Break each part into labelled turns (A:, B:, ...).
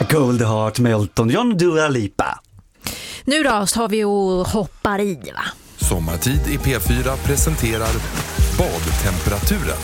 A: Cold Heart med Elton John, Dua Lipa.
B: Nu då så har vi och hoppar i, va?
C: Sommartid i P4 presenterar badtemperaturen.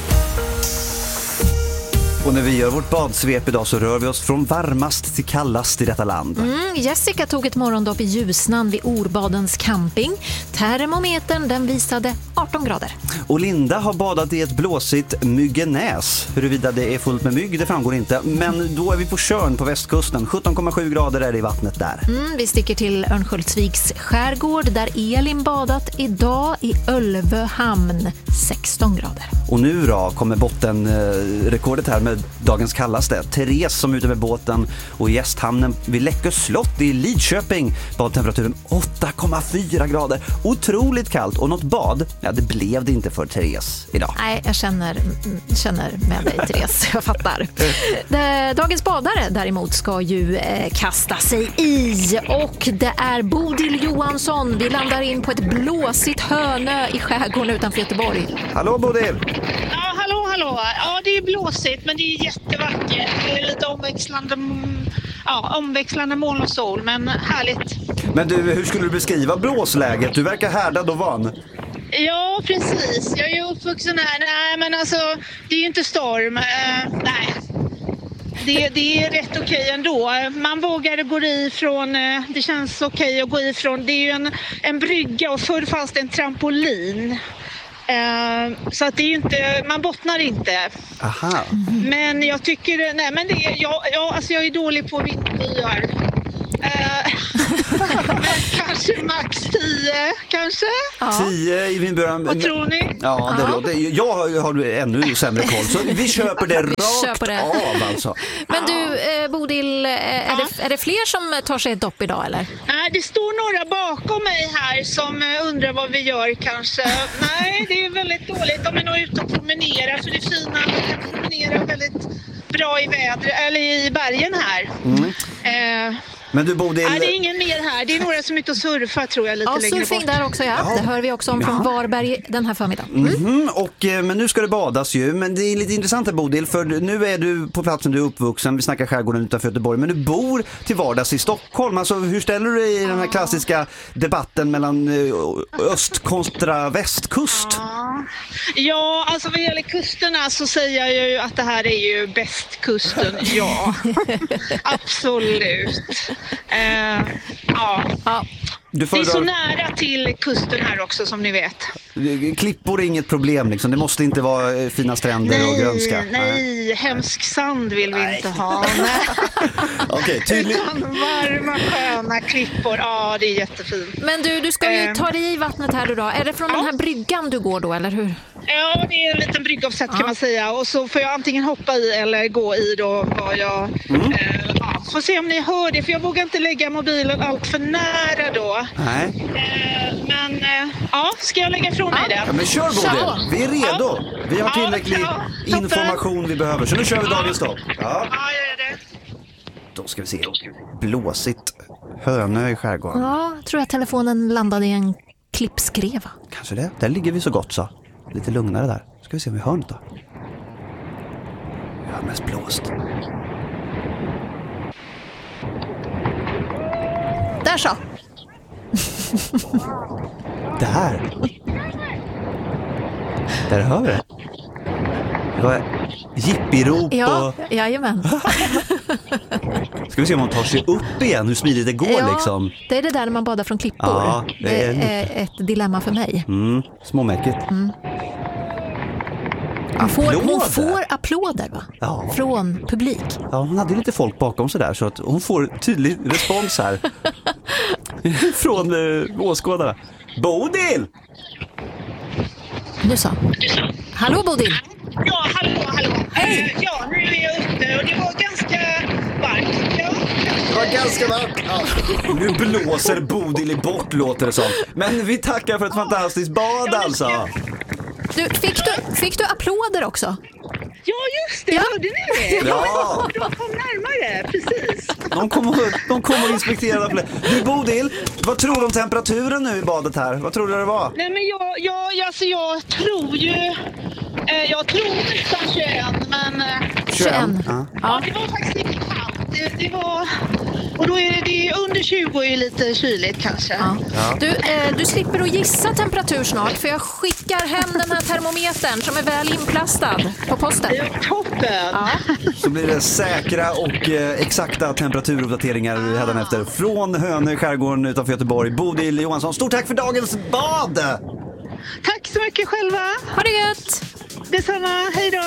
A: Och när vi gör vårt badsvep idag så rör vi oss från varmast till kallast i detta land.
B: Jessica tog ett morgondopp i Ljusnan vid Orbadens camping. Termometern den visade 18 grader.
A: Och Linda har badat i ett blåsigt Myggenäs. Huruvida det är fullt med mygg, det framgår inte. Men då är vi på Tjörn på västkusten. 17,7 grader är det i vattnet där.
B: Vi sticker till Örnsköldsviks skärgård där Elin badat idag i Ölvehamn. 16 grader.
A: Och nu då kommer bottenrekordet här med dagens kallaste. Therese som är ute med båten och i gästhamnen vid Läckö slott i Lidköping. Badtemperaturen 8,4 grader. Otroligt kallt och något bad, ja det blev det inte för Therese idag.
B: Nej, jag känner med dig Therese, jag fattar. Dagens badare däremot ska ju kasta sig i och det är Bodil Johansson. Vi landar in på ett blåsigt Hönö i skärgården utanför Göteborg.
A: Hallå Bodil!
D: Ja, hallå. Ja, det är blåsigt men det är jättevackert. Det är lite omväxlande moln och sol, men härligt.
A: Men du, hur skulle du beskriva blåsläget? Du verkar härdad och van.
D: Ja, precis. Jag är ju uppvuxen här. Nej, men alltså, det är ju inte storm. Nej. Det är rätt okej ändå. Man vågar gå ifrån, det känns okej att gå ifrån. Det är ju en brygga och förr fanns det en trampolin. Så att det är ju inte, man bottnar inte.
A: Aha.
D: Men jag tycker, nej men det är, jag är dålig på vindbyar. Kanske max 10, kanske?
A: 10 i vindbyar.
D: Vad tror ni?
A: Ja, det låter. Jag har ännu sämre koll, så vi köper det rakt av alltså.
B: Men du, Bodil, är det fler som tar sig ett dopp idag eller?
D: Nej, det står några bakom mig här som undrar vad vi gör kanske. Nej, det är väldigt dåligt. De är nog ute och promenerar, för det är fina. De kan promenera väldigt bra i vädret, eller i bergen här.
A: Men du Bodil...
D: Nej, det är ingen mer här. Det är några som är ute och surfar tror jag lite längre bort.
B: Surfing där också, ja. Det hör vi också om från Varberg den här förmiddagen.
A: Men nu ska det badas ju. Men det är lite intressant här Bodil, för nu är du på platsen du är uppvuxen. Vi snackar skärgården utanför Göteborg. Men du bor till vardags i Stockholm. Alltså hur ställer du dig i den här klassiska debatten mellan öst kontra västkust?
D: Ja, alltså vad gäller kusterna så säger jag ju att det här är ju bästkusten, ja. Absolut. Det är så nära till kusten här också som ni vet.
A: Klippor är inget problem liksom. Det måste inte vara fina stränder och grönska.
D: Nej, hemsk sand vill vi inte ha.
A: Okej, tydligt.
D: Varma, sköna klippor. Ja, det är jättefint.
B: Men du ska ju ta dig i vattnet här då. Är det från den här bryggan du går då, eller hur?
D: Ja, det är en liten bryggavsätt kan man säga. Och så får jag antingen hoppa i eller gå i då vad jag... får se om ni hör det, för jag vågar inte lägga mobilen allt för nära då. Nej. Ska jag lägga ifrån mig det?
A: Ja, men kör Bodil, vi är redo. Vi har tillräcklig information vi behöver. Så nu kör vi dagens stopp. Ja,
D: jag gör det.
A: Då ska vi se. Blåsigt Hönö i skärgården.
B: Ja, tror jag telefonen landade i en klippskreva.
A: Kanske det. Där ligger vi så gott så. Lite lugnare där. Ska vi se om vi hör något då. Jag har mest blåst.
B: Där så.
A: Där hör vi det. Det var jippirop och...
B: Jajamän.
A: Ska vi se om man tar sig upp igen, hur smidigt det går liksom.
B: Det är det där när man badar från klippor.
A: Ja,
B: det är ett dilemma för mig.
A: Småmäckigt.
B: Hon får applåder va?
A: Ja.
B: Från publik.
A: Ja, hon hade lite folk bakom sig där så att hon får tydlig respons här. Från åskådarna. Bodil!
B: Nu så. Hallå Bodil!
D: Ja, hallå.
B: Hej!
D: Ja, nu är jag uppe och det var ganska varmt.
A: Det var ganska varmt. Ja. Nu blåser Bodil i bort, låter det som. Men vi tackar för ett fantastiskt bad alltså.
B: Du, fick du applåder också?
D: Ja, just det. Hörde ni det?
A: Ja.
D: De kom närmare, precis.
A: De kommer att inspektera det. Du Bodil, vad tror du om temperaturen nu i badet här? Vad tror du det var?
D: Nej, men jag tror ju... Jag tror nästan 21, men...
B: 21?
D: Ja, det var faktiskt inte kallt. det var... Och då är det under 20 är lite kyligt kanske.
B: Ja. Du slipper att gissa temperatur snart, för jag skickar hem den här termometern som är väl inplastad på posten.
D: Det är toppen!
B: Ja.
A: Så blir det säkra och exakta temperaturuppdateringar hädanefter från Hönö i skärgården utanför Göteborg. Bodil Johansson, stort tack för dagens bad!
D: Tack så mycket själva!
B: Ha det gött!
D: Detsamma, hej då!